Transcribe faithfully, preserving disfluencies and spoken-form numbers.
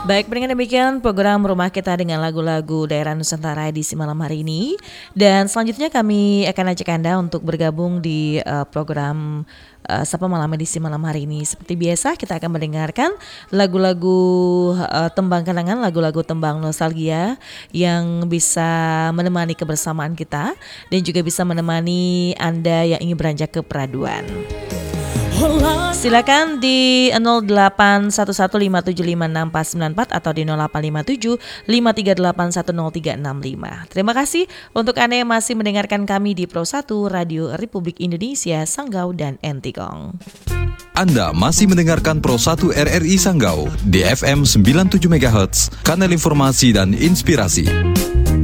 Baik, dengan demikian program Rumah Kita dengan lagu-lagu daerah Nusantara edisi malam hari ini. Dan selanjutnya kami akan ajak Anda untuk bergabung di uh, program uh, Sapa Malam edisi malam hari ini. Seperti biasa kita akan mendengarkan lagu-lagu uh, tembang kenangan, lagu-lagu tembang nostalgia yang bisa menemani kebersamaan kita dan juga bisa menemani Anda yang ingin beranjak ke peraduan. Silakan di nol delapan satu satu lima tujuh lima enam empat sembilan empat atau di nol delapan lima tujuh lima tiga delapan satu nol tiga enam lima. Terima kasih untuk Anda yang masih mendengarkan kami di Pro satu Radio Republik Indonesia Sanggau dan Entikong. Anda masih mendengarkan Pro satu R R I Sanggau di F M sembilan puluh tujuh megahertz, kanal informasi dan inspirasi.